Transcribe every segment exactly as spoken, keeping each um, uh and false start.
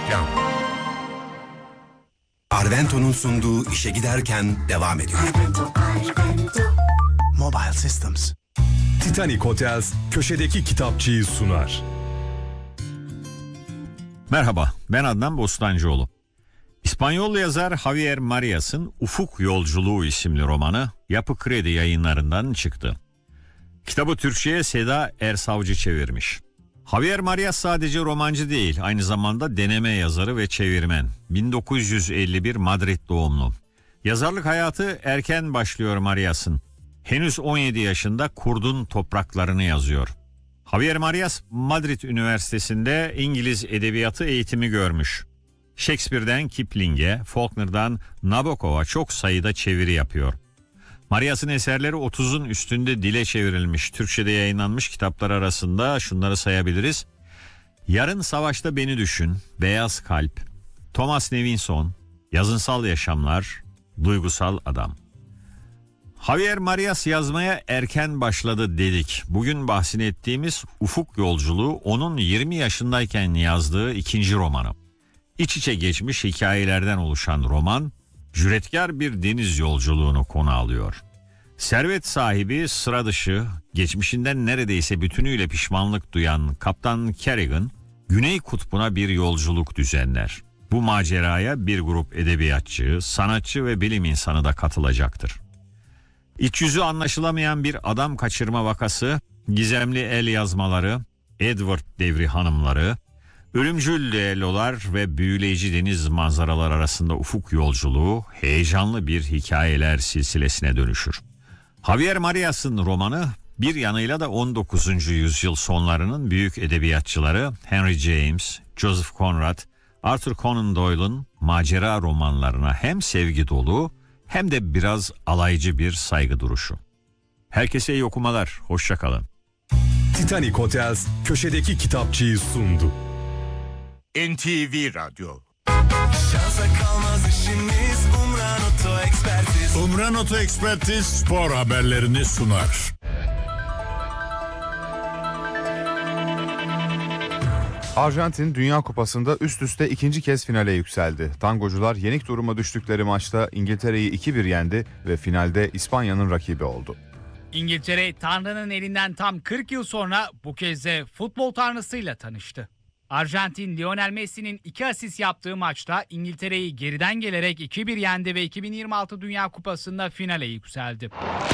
Reklam. Arvento'nun sunduğu işe giderken devam ediyor. Arvento, Arvento. Mobile Systems. Titanic Hotels köşedeki kitapçıyı sunar. Merhaba, ben Adnan Bostancıoğlu. İspanyol yazar Javier Marias'ın Ufuk Yolculuğu isimli romanı Yapı Kredi Yayınları'ndan çıktı. Kitabı Türkçe'ye Seda Ersavcı çevirmiş. Javier Marias sadece romancı değil, aynı zamanda deneme yazarı ve çevirmen. bin dokuz yüz elli bir Madrid doğumlu. Yazarlık hayatı erken başlıyor Marias'ın. Henüz on yedi yaşında Kurdun Topraklarını yazıyor. Javier Marias, Madrid Üniversitesi'nde İngiliz edebiyatı eğitimi görmüş. Shakespeare'den Kipling'e, Faulkner'dan Nabokov'a çok sayıda çeviri yapıyor. Marias'ın eserleri otuzun üstünde dile çevrilmiş, Türkçe'de yayınlanmış kitaplar arasında şunları sayabiliriz. Yarın Savaşta Beni Düşün, Beyaz Kalp, Thomas Nevinson, Yazınsal Yaşamlar, Duygusal Adam. Javier Marias yazmaya erken başladı dedik. Bugün bahsini ettiğimiz Ufuk Yolculuğu onun yirmi yaşındayken yazdığı ikinci romanı. İç içe geçmiş hikayelerden oluşan roman, cüretkar bir deniz yolculuğunu konu alıyor. Servet sahibi, sıra dışı, geçmişinden neredeyse bütünüyle pişmanlık duyan Kaptan Kerrigan, Güney Kutbu'na bir yolculuk düzenler. Bu maceraya bir grup edebiyatçı, sanatçı ve bilim insanı da katılacaktır. İç yüzü anlaşılamayan bir adam kaçırma vakası, gizemli el yazmaları, Edward devri hanımları, ölümcül düellolar ve büyüleyici deniz manzaralar arasında ufuk yolculuğu heyecanlı bir hikayeler silsilesine dönüşür. Javier Marias'ın romanı bir yanıyla da on dokuzuncu yüzyıl sonlarının büyük edebiyatçıları Henry James, Joseph Conrad, Arthur Conan Doyle'ın macera romanlarına hem sevgi dolu hem de biraz alaycı bir saygı duruşu. Herkese iyi okumalar, hoşça kalın. Titanic Hotels köşedeki kitapçıyı sundu. N T V Radyo. Şansa kalmaz işimiz Umran Oto Ekspertiz. Umran Oto Ekspertiz spor haberlerini sunar. Arjantin Dünya Kupası'nda üst üste ikinci kez finale yükseldi. Tangocular yenik duruma düştükleri maçta İngiltere'yi iki bir yendi ve finalde İspanya'nın rakibi oldu. İngiltere, Tanrı'nın elinden tam kırk yıl sonra bu kez de futbol tanrısıyla tanıştı. Arjantin, Lionel Messi'nin iki asist yaptığı maçta İngiltere'yi geriden gelerek iki bir yendi ve iki bin yirmi altı Dünya Kupası'nda finale yükseldi.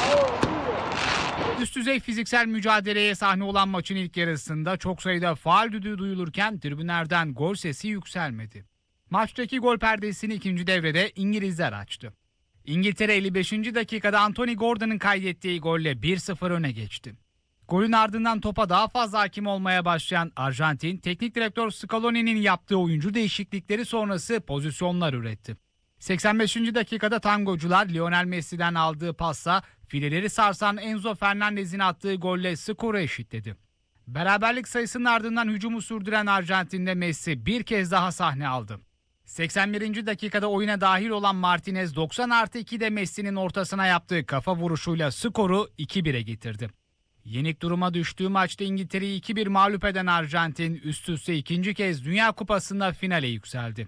Üst düzey fiziksel mücadeleye sahne olan maçın ilk yarısında çok sayıda faul düdüğü duyulurken tribünlerden gol sesi yükselmedi. Maçtaki gol perdesini ikinci devrede İngilizler açtı. İngiltere elli beşinci dakikada Anthony Gordon'ın kaydettiği golle bir sıfır öne geçti. Golün ardından topa daha fazla hakim olmaya başlayan Arjantin, teknik direktör Scaloni'nin yaptığı oyuncu değişiklikleri sonrası pozisyonlar üretti. seksen beşinci dakikada tangocular Lionel Messi'den aldığı pasla fileleri sarsan Enzo Fernandez'in attığı golle skoru eşitledi. Beraberlik sayısının ardından hücumu sürdüren Arjantin'de Messi bir kez daha sahne aldı. seksen birinci dakikada oyuna dahil olan Martinez doksan artı ikide Messi'nin ortasına yaptığı kafa vuruşuyla skoru iki bire getirdi. Yenik duruma düştüğü maçta İngiltere'yi iki bir mağlup eden Arjantin üst üste ikinci kez Dünya Kupası'nda finale yükseldi.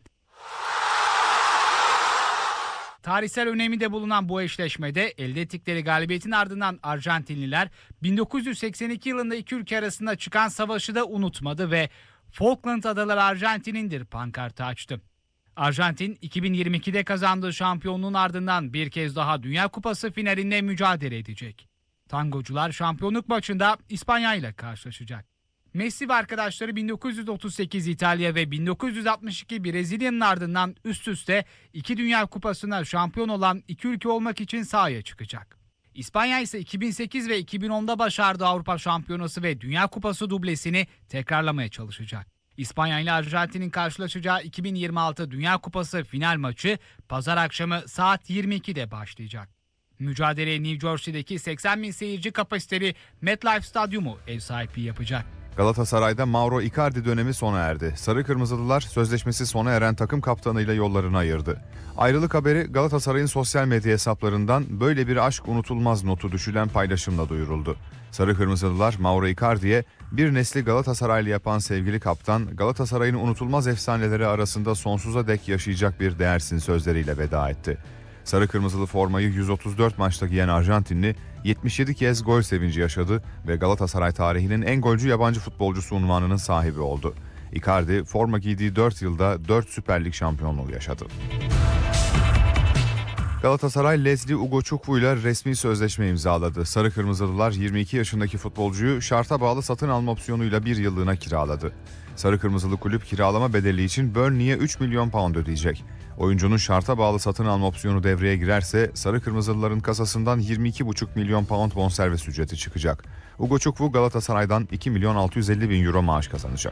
Tarihsel önemi de bulunan bu eşleşmede elde ettikleri galibiyetin ardından Arjantinliler bin dokuz yüz seksen iki yılında iki ülke arasında çıkan savaşı da unutmadı ve Falkland Adaları Arjantin'indir pankartı açtı. Arjantin iki bin yirmi ikide kazandığı şampiyonluğun ardından bir kez daha Dünya Kupası finalinde mücadele edecek. Tangocular şampiyonluk maçında İspanya ile karşılaşacak. Messi ve arkadaşları bin dokuz yüz otuz sekiz İtalya ve bin dokuz yüz altmış iki Brezilya'nın ardından üst üste iki Dünya Kupası'na şampiyon olan iki ülke olmak için sahaya çıkacak. İspanya ise iki bin sekiz ve iki bin onda başardığı Avrupa Şampiyonası ve Dünya Kupası dublesini tekrarlamaya çalışacak. İspanya ile Arjantin'in karşılaşacağı iki bin yirmi altı Dünya Kupası final maçı pazar akşamı saat yirmi ikide başlayacak. Mücadeleye New Jersey'deki seksen bin seyirci kapasiteli MetLife Stadyumu ev sahipliği yapacak. Galatasaray'da Mauro Icardi dönemi sona erdi. Sarı Kırmızılılar sözleşmesi sona eren takım kaptanıyla yollarını ayırdı. Ayrılık haberi Galatasaray'ın sosyal medya hesaplarından böyle bir aşk unutulmaz notu düşülen paylaşımla duyuruldu. Sarı Kırmızılılar Mauro Icardi'ye bir nesli Galatasaraylı yapan sevgili kaptan, Galatasaray'ın unutulmaz efsaneleri arasında sonsuza dek yaşayacak bir değersin sözleriyle veda etti. Sarı Kırmızılı formayı yüz otuz dört maçta giyen Arjantinli yetmiş yedi kez gol sevinci yaşadı ve Galatasaray tarihinin en golcü yabancı futbolcusu unvanının sahibi oldu. Icardi forma giydiği dört yılda dört Süper Lig şampiyonluğu yaşadı. Galatasaray Leslie Ugochukwu ile resmi sözleşme imzaladı. Sarı Kırmızılılar yirmi iki yaşındaki futbolcuyu şarta bağlı satın alma opsiyonuyla bir yıllığına kiraladı. Sarı Kırmızılı kulüp kiralama bedeli için Burnley'e üç milyon pound ödeyecek. Oyuncunun şarta bağlı satın alma opsiyonu devreye girerse Sarı Kırmızılıların kasasından yirmi iki buçuk milyon pound bonservis ücreti çıkacak. Ugochukwu Galatasaray'dan iki milyon altı yüz elli bin euro maaş kazanacak.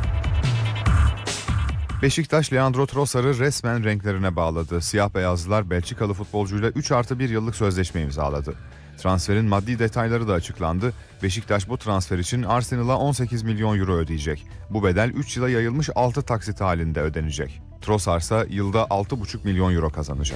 Beşiktaş Leandro Trossard'ı resmen renklerine bağladı. Siyah beyazlılar Belçikalı futbolcuyla üç artı bir yıllık sözleşme imzaladı. Transferin maddi detayları da açıklandı. Beşiktaş bu transfer için Arsenal'a on sekiz milyon euro ödeyecek. Bu bedel üç yıla yayılmış altı taksit halinde ödenecek. Trossard ise yılda altı buçuk milyon euro kazanacak.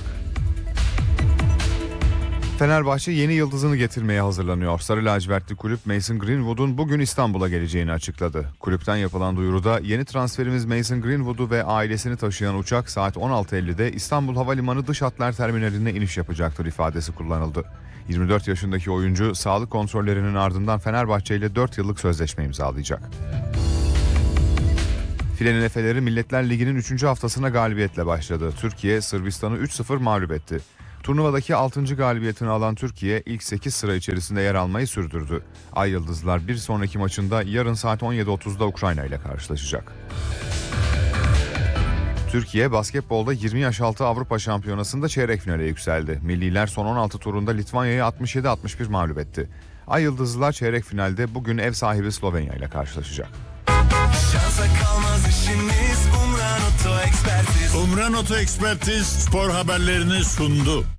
Fenerbahçe yeni yıldızını getirmeye hazırlanıyor. Sarı lacivertli kulüp Mason Greenwood'un bugün İstanbul'a geleceğini açıkladı. Kulüpten yapılan duyuruda yeni transferimiz Mason Greenwood'u ve ailesini taşıyan uçak saat on altı ellide İstanbul Havalimanı Dış Hatlar Terminaline iniş yapacaktır ifadesi kullanıldı. yirmi dört yaşındaki oyuncu sağlık kontrollerinin ardından Fenerbahçe ile dört yıllık sözleşme imzalayacak. Filenin Efeleri Milletler Ligi'nin üçüncü haftasına galibiyetle başladı. Türkiye Sırbistan'ı üç sıfır mağlup etti. Turnuvadaki altıncı galibiyetini alan Türkiye ilk sekiz sıra içerisinde yer almayı sürdürdü. Ay Yıldızlar bir sonraki maçında yarın saat on yedi otuzda Ukrayna ile karşılaşacak. Türkiye basketbolda yirmi yaş altı Avrupa Şampiyonası'nda çeyrek finale yükseldi. Milliler son on altı turunda Litvanya'yı altmış yedi altmış bir mağlup etti. Ay Yıldızlılar çeyrek finalde bugün ev sahibi Slovenya ile karşılaşacak. Şansa kalmaz işimiz Umran Oto Ekspertiz. Umran Oto Ekspertiz spor haberlerini sundu.